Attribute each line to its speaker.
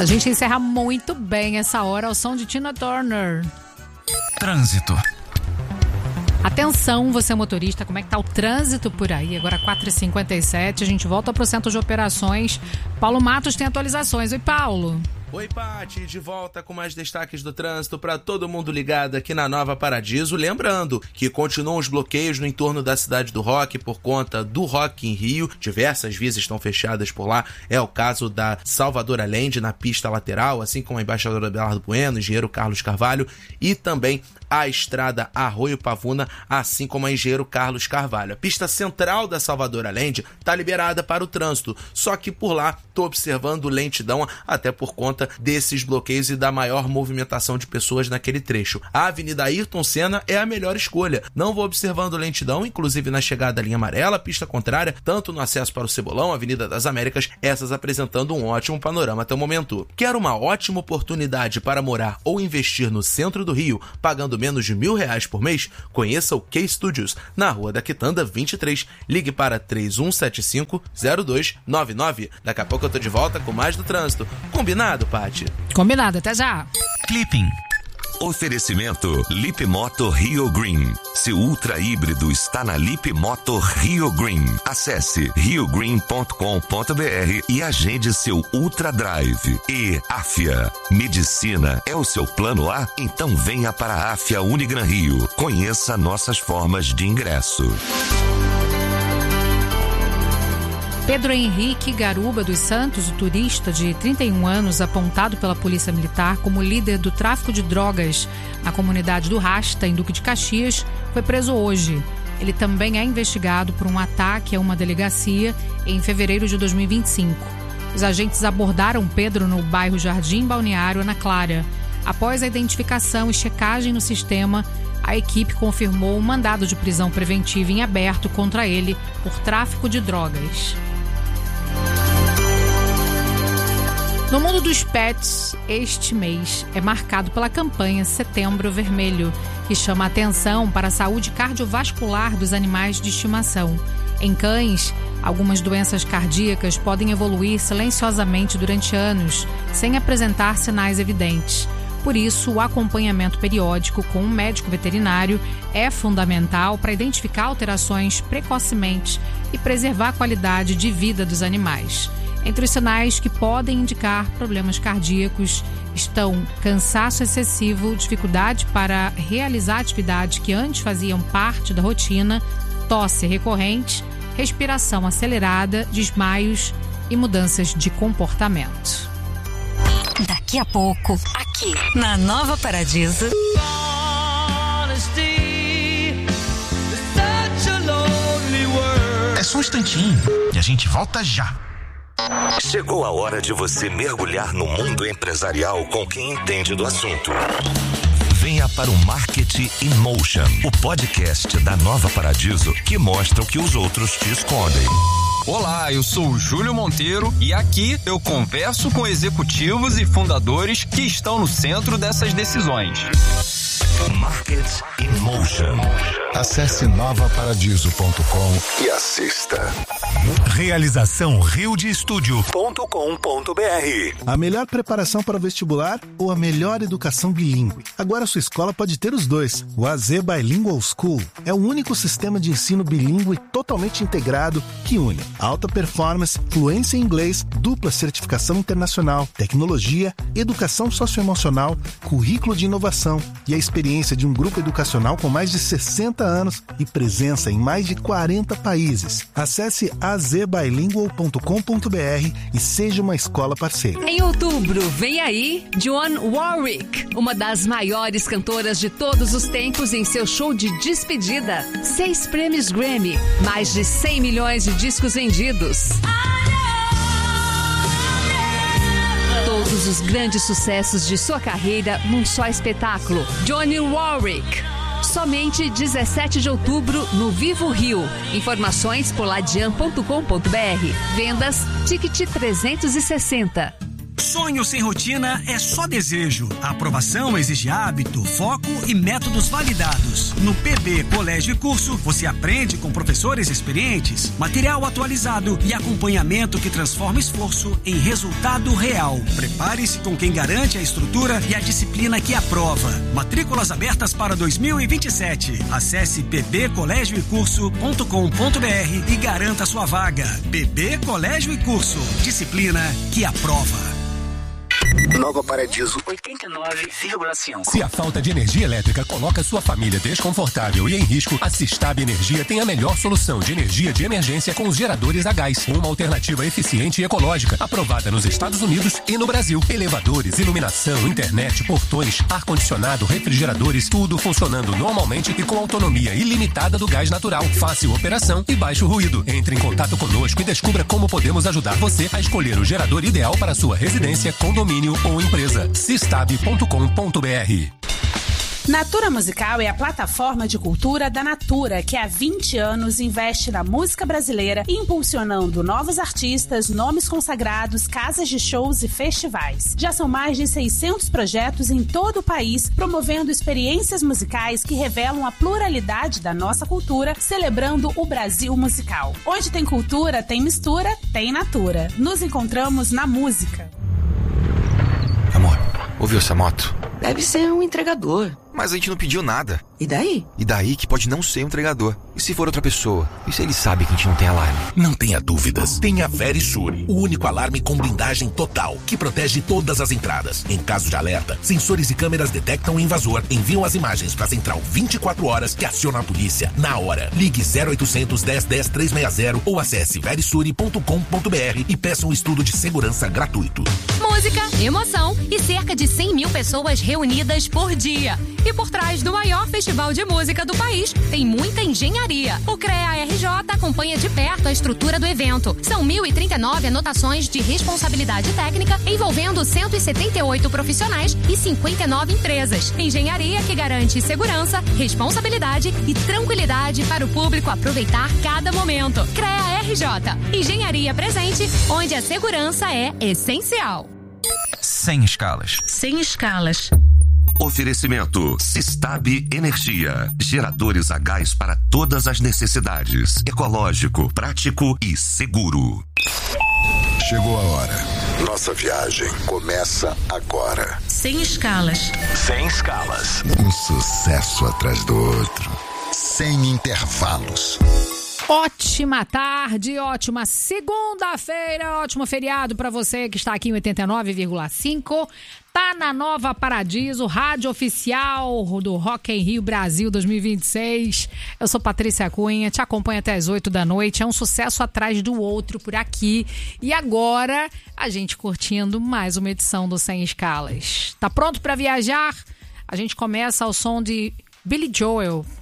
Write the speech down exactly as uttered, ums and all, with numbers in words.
Speaker 1: A gente encerra muito bem essa hora ao som de Tina Turner.
Speaker 2: Trânsito.
Speaker 1: Atenção, você motorista, como é que tá o trânsito por aí? Agora quatro e cinquenta e sete, a gente volta pro centro de operações. Paulo Matos tem atualizações. Oi, Paulo.
Speaker 3: Oi, Paty, de volta com mais destaques do trânsito para todo mundo ligado aqui na Nova Paradiso. Lembrando que continuam os bloqueios no entorno da Cidade do Rock por conta do Rock in Rio. Diversas vias estão fechadas por lá. É o caso da Salvador Allende na pista lateral, assim como a Embaixador Abelardo Bueno, Engenheiro Carlos Carvalho e também a estrada Arroio Pavuna, assim como a Engenheiro Carlos Carvalho. A pista central da Salvador Allende está liberada para o trânsito, só que por lá estou observando lentidão até por conta desses bloqueios e da maior movimentação de pessoas naquele trecho. A Avenida Ayrton Senna é a melhor escolha. Não vou observando lentidão, inclusive na chegada à linha amarela, pista contrária, tanto no acesso para o Cebolão, Avenida das Américas, essas apresentando um ótimo panorama até o momento. Quer uma ótima oportunidade para morar ou investir no centro do Rio, pagando menos de mil reais por mês? Conheça o K Studios, na Rua da Quitanda vinte e três. Ligue para três um sete cinco, zero dois nove nove. Daqui a pouco eu tô de volta com mais do trânsito. Combinado, Paty?
Speaker 1: Combinado, até já.
Speaker 2: Clipping.
Speaker 4: Oferecimento Lip Moto Rio Green. Seu ultra híbrido está na Lip Moto Rio Green. Acesse rio green ponto com ponto b r e agende seu Ultra Drive. E Afia. Medicina é o seu plano A? Então venha para a Afia Unigran Rio. Conheça nossas formas de ingresso.
Speaker 1: Pedro Henrique Garuba dos Santos, o turista de trinta e um anos, apontado pela Polícia Militar como líder do tráfico de drogas na comunidade do Rasta, em Duque de Caxias, foi preso hoje. Ele também é investigado por um ataque a uma delegacia em fevereiro de dois mil e vinte e cinco. Os agentes abordaram Pedro no bairro Jardim Balneário, Ana Clara. Após a identificação e checagem no sistema, a equipe confirmou um mandado de prisão preventiva em aberto contra ele por tráfico de drogas. No mundo dos pets, este mês é marcado pela campanha Setembro Vermelho, que chama a atenção para a saúde cardiovascular dos animais de estimação. Em cães, algumas doenças cardíacas podem evoluir silenciosamente durante anos, sem apresentar sinais evidentes. Por isso, o acompanhamento periódico com um médico veterinário é fundamental para identificar alterações precocemente e preservar a qualidade de vida dos animais. Entre os sinais que podem indicar problemas cardíacos estão cansaço excessivo, dificuldade para realizar atividades que antes faziam parte da rotina, tosse recorrente, respiração acelerada, desmaios e mudanças de comportamento.
Speaker 5: Daqui a pouco, aqui na Nova Paradiso.
Speaker 2: É só um instantinho e a gente volta já.
Speaker 4: Chegou a hora de você mergulhar no mundo empresarial com quem entende do assunto. Venha para o Marketing in Motion, o podcast da Nova Paradiso que mostra o que os outros te escondem.
Speaker 6: Olá, eu sou o Júlio Monteiro e aqui eu converso com executivos e fundadores que estão no centro dessas decisões.
Speaker 4: Market in Motion.
Speaker 7: Acesse nova paradiso ponto com e assista.
Speaker 2: Realização rio de estúdio
Speaker 4: ponto com ponto b r.
Speaker 8: A melhor preparação para o vestibular ou a melhor educação bilíngue? Agora sua escola pode ter os dois. O A Z Bilingual School é o único sistema de ensino bilíngue totalmente integrado que une alta performance, fluência em inglês, dupla certificação internacional, tecnologia, educação socioemocional, currículo de inovação e a experiência de um grupo educacional com mais de sessenta anos e presença em mais de quarenta países. Acesse a z bilingual ponto com ponto b r e seja uma escola parceira.
Speaker 5: Em outubro, vem aí Dionne Warwick, uma das maiores cantoras de todos os tempos, em seu show de despedida. Seis prêmios Grammy, mais de cem milhões de discos vendidos. Todos os grandes sucessos de sua carreira num só espetáculo. Dionne Warwick. Somente dezessete de outubro no Vivo Rio. Informações poladian ponto com ponto b r. Vendas Ticket trezentos e sessenta.
Speaker 9: Sonho sem rotina é só desejo. A aprovação exige hábito, foco e métodos validados. No P B Colégio e Curso, você aprende com professores experientes, material atualizado e acompanhamento que transforma esforço em resultado real. Prepare-se com quem garante a estrutura e a disciplina que aprova. Matrículas abertas para dois mil e vinte e sete. Acesse p b colégio e curso ponto com ponto b r e garanta sua vaga. P B Colégio e Curso. Disciplina que aprova.
Speaker 10: Nova Paradiso oitenta e nove vírgula cinco.
Speaker 11: Se a falta de energia elétrica coloca sua família desconfortável e em risco, a Sistab Energia tem a melhor solução de energia de emergência com os geradores a gás. Uma alternativa eficiente e ecológica, aprovada nos Estados Unidos e no Brasil. Elevadores, iluminação, internet, portões, ar-condicionado, refrigeradores, tudo funcionando normalmente e com autonomia ilimitada do gás natural. Fácil operação e baixo ruído. Entre em contato conosco e descubra como podemos ajudar você a escolher o gerador ideal para sua residência, condomínio ou empresa. sistab ponto com ponto b r.
Speaker 12: Natura Musical é a plataforma de cultura da Natura, que há vinte anos investe na música brasileira, impulsionando novos artistas, nomes consagrados, casas de shows e festivais. Já são mais de seiscentos projetos em todo o país, promovendo experiências musicais que revelam a pluralidade da nossa cultura, celebrando o Brasil musical. Onde tem cultura, tem mistura, tem Natura. Nos encontramos na música.
Speaker 13: Amor, ouviu essa moto?
Speaker 14: Deve ser um entregador.
Speaker 13: Mas a gente não pediu nada.
Speaker 14: E daí?
Speaker 13: E daí que pode não ser um entregador. E se for outra pessoa? E se ele sabe que a gente não tem alarme?
Speaker 15: Não tenha dúvidas. Tenha a Verisure, o único alarme com blindagem total, que protege todas as entradas. Em caso de alerta, sensores e câmeras detectam o invasor, enviam as imagens para a central vinte e quatro horas, que aciona a polícia na hora. Ligue zero oitocentos, dez, dez, trezentos e sessenta ou acesse verisure ponto com ponto b r e peça um estudo de segurança gratuito.
Speaker 16: Música, emoção e cerca de cem mil pessoas reunidas por dia. E por trás do maior festival de música do país, tem muita engenharia. O CREA R J acompanha de perto a estrutura do evento. São mil e trinta e nove anotações de responsabilidade técnica, envolvendo cento e setenta e oito profissionais e cinquenta e nove empresas. Engenharia que garante segurança, responsabilidade e tranquilidade para o público aproveitar cada momento. CREA R J. Engenharia presente, onde a segurança é essencial.
Speaker 2: Sem escalas.
Speaker 16: Sem escalas.
Speaker 4: Oferecimento Sistab Energia. Geradores a gás para todas as necessidades. Ecológico, prático e seguro.
Speaker 7: Chegou a hora. Nossa viagem começa agora.
Speaker 16: Sem escalas.
Speaker 7: Sem escalas. Um sucesso atrás do outro. Sem intervalos.
Speaker 1: Ótima tarde, ótima segunda-feira, ótimo feriado para você que está aqui em oitenta e nove vírgula cinco. Tá na Nova Paradiso, rádio oficial do Rock in Rio Brasil dois mil e vinte e seis. Eu sou Patrícia Cunha, te acompanho até as oito da noite. É um sucesso atrás do outro por aqui. E agora, a gente curtindo mais uma edição do Sem Escalas. Tá pronto para viajar? A gente começa ao som de Billy Joel.